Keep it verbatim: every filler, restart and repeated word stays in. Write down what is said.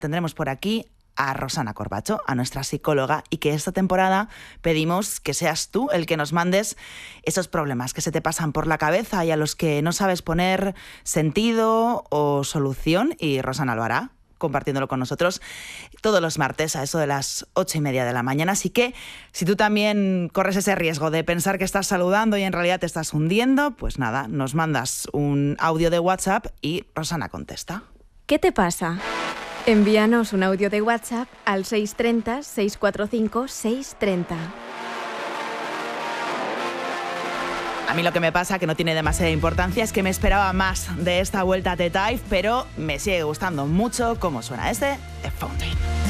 tendremos por aquí a Rosana Corbacho, a nuestra psicóloga, y que esta temporada pedimos que seas tú el que nos mandes esos problemas que se te pasan por la cabeza y a los que no sabes poner sentido o solución, y Rosana lo hará, compartiéndolo con nosotros todos los martes a eso de las ocho y media de la mañana. Así que si tú también corres ese riesgo de pensar que estás saludando y en realidad te estás hundiendo, pues nada, nos mandas un audio de WhatsApp y Rosana contesta. ¿Qué te pasa? Envíanos un audio de WhatsApp al seis tres cero, seis cuatro cinco, seis tres cero. A mí lo que me pasa, que no tiene demasiada importancia, es que me esperaba más de esta vuelta a The Type, pero me sigue gustando mucho cómo suena este The Fountain.